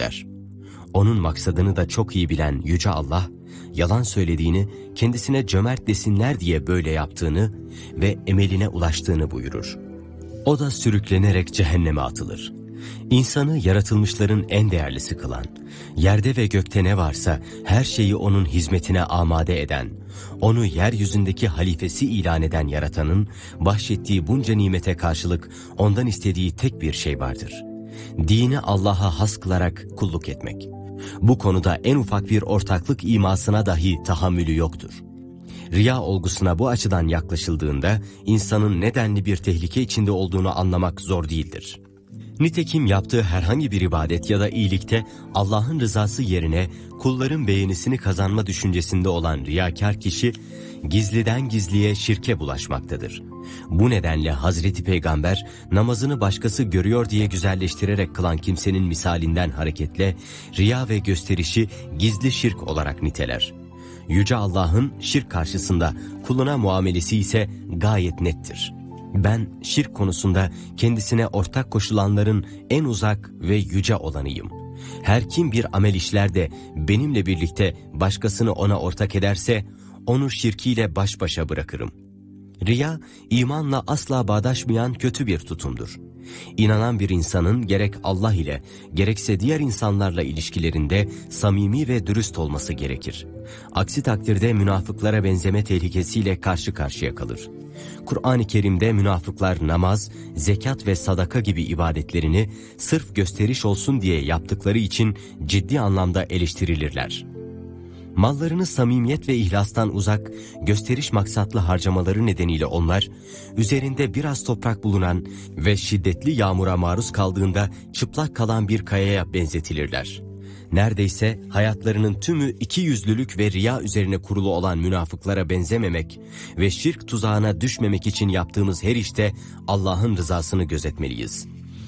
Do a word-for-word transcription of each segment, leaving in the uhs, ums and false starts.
der. Onun maksadını da çok iyi bilen Yüce Allah, yalan söylediğini, kendisine cömert desinler diye böyle yaptığını ve emeline ulaştığını buyurur. O da sürüklenerek cehenneme atılır. İnsanı yaratılmışların en değerlisi kılan, yerde ve gökte ne varsa her şeyi onun hizmetine amade eden, onu yeryüzündeki halifesi ilan eden yaratanın bahşettiği bunca nimete karşılık ondan istediği tek bir şey vardır. Dini Allah'a has kılarak kulluk etmek. Bu konuda en ufak bir ortaklık imasına dahi tahammülü yoktur. Riya olgusuna bu açıdan yaklaşıldığında insanın nedenli bir tehlike içinde olduğunu anlamak zor değildir. Nitekim yaptığı herhangi bir ibadet ya da iyilikte Allah'ın rızası yerine kulların beğenisini kazanma düşüncesinde olan riyakar kişi gizliden gizliye şirke bulaşmaktadır. Bu nedenle Hazreti Peygamber namazını başkası görüyor diye güzelleştirerek kılan kimsenin misalinden hareketle riya ve gösterişi gizli şirk olarak niteler. Yüce Allah'ın şirk karşısında kuluna muamelesi ise gayet nettir. Ben şirk konusunda kendisine ortak koşulanların en uzak ve yüce olanıyım. Her kim bir amel işler de benimle birlikte başkasını ona ortak ederse onu şirkiyle baş başa bırakırım. Riya, imanla asla bağdaşmayan kötü bir tutumdur. İnanan bir insanın gerek Allah ile gerekse diğer insanlarla ilişkilerinde samimi ve dürüst olması gerekir. Aksi takdirde münafıklara benzeme tehlikesiyle karşı karşıya kalır. Kur'an-ı Kerim'de münafıklar namaz, zekat ve sadaka gibi ibadetlerini sırf gösteriş olsun diye yaptıkları için ciddi anlamda eleştirilirler. Mallarını samimiyet ve ihlastan uzak, gösteriş maksatlı harcamaları nedeniyle onlar, üzerinde biraz toprak bulunan ve şiddetli yağmura maruz kaldığında çıplak kalan bir kayaya benzetilirler. Neredeyse hayatlarının tümü ikiyüzlülük ve riya üzerine kurulu olan münafıklara benzememek ve şirk tuzağına düşmemek için yaptığımız her işte Allah'ın rızasını gözetmeliyiz.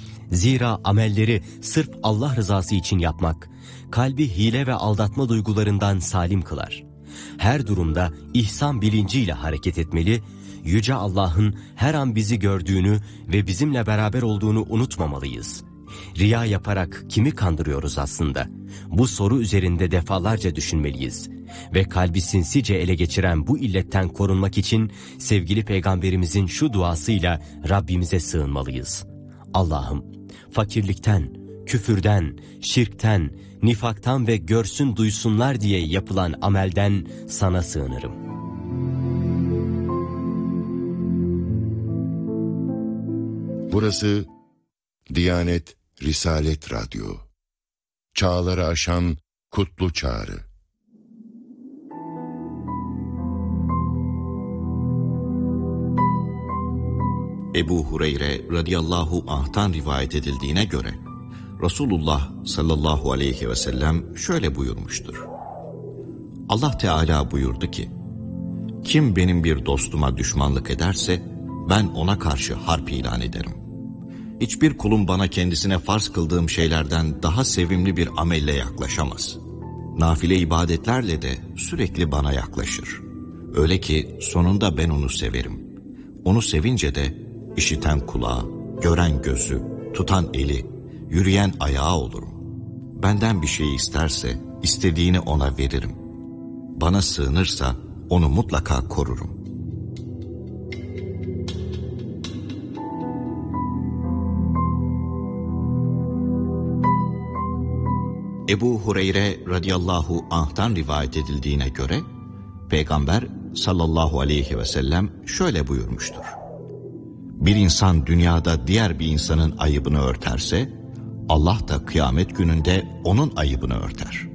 Zira amelleri sırf Allah rızası için yapmak, kalbi hile ve aldatma duygularından salim kılar. Her durumda ihsan bilinciyle hareket etmeli, Yüce Allah'ın her an bizi gördüğünü ve bizimle beraber olduğunu unutmamalıyız. Riya yaparak kimi kandırıyoruz aslında? Bu soru üzerinde defalarca düşünmeliyiz. Ve kalbi sinsice ele geçiren bu illetten korunmak için sevgili Peygamberimizin şu duasıyla Rabbimize sığınmalıyız. Allah'ım, fakirlikten, küfürden, şirkten, nifaktan ve görsün duysunlar diye yapılan amelden sana sığınırım. Burası Diyanet Risalet Radyo. Çağları aşan kutlu çağrı. Ebu Hureyre radıyallahu anh'tan rivayet edildiğine göre Resulullah sallallahu aleyhi ve sellem şöyle buyurmuştur. Allah Teala buyurdu ki, kim benim bir dostuma düşmanlık ederse ben ona karşı harp ilan ederim. Hiçbir kulum bana kendisine farz kıldığım şeylerden daha sevimli bir amelle yaklaşamaz. Nafile ibadetlerle de sürekli bana yaklaşır. Öyle ki sonunda ben onu severim. Onu sevince de işiten kulağı, gören gözü, tutan eli, yürüyen ayağı olurum. Benden bir şey isterse istediğini ona veririm. Bana sığınırsa onu mutlaka korurum. Ebu Hureyre radıyallahu anh'tan rivayet edildiğine göre Peygamber sallallahu aleyhi ve sellem şöyle buyurmuştur. Bir insan dünyada diğer bir insanın ayıbını örterse Allah da kıyamet gününde onun ayıbını örter.